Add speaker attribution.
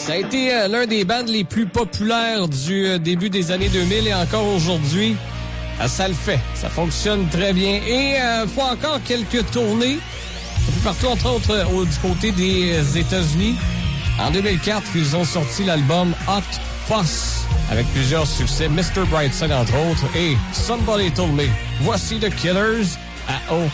Speaker 1: Ça a été l'un des bands les plus populaires du début des années 2000 et encore aujourd'hui, ça le fait. Ça fonctionne très bien. Et faut encore quelques tournées. Un peu partout, entre autres, du côté des États-Unis. En 2004, ils ont sorti l'album Hot Fuss avec plusieurs succès. Mr. Brightside, entre autres, et Somebody Told Me. Voici The Killers à OVNI.